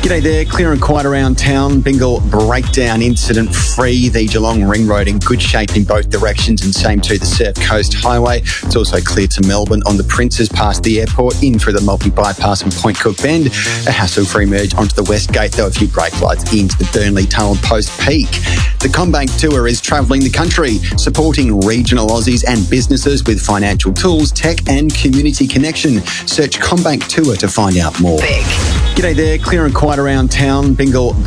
G'day there, clear and quiet around town. Bingle breakdown incident free. The Geelong Ring Road in good shape in both directions, and same to the Surf Coast Highway. It's also clear to Melbourne on the Princes past the airport, in through the multi-bypass and Point Cook Bend. A hassle-free merge onto the West Gate, though a few brake lights into the Burnley Tunnel post-peak. The CommBank Tour is travelling the country, supporting regional Aussies and businesses with financial tools, tech and community connection. Search CommBank Tour to find out more. Big. G'day there, clear and quiet around town. Bingle